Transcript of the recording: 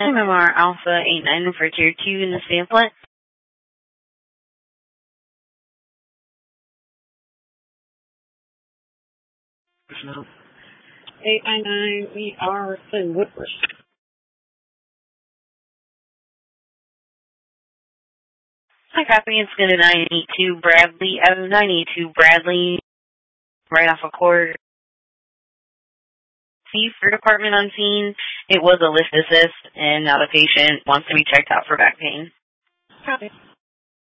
MMR Alpha 89 for Tier 2 in the samplet. No. 899, we are in Woodbridge. Hi, copy. It's going to 982 Bradley. 982 Bradley, right off of court. See for department on scene. It was a lift assist, and now the patient wants to be checked out for back pain. Copy.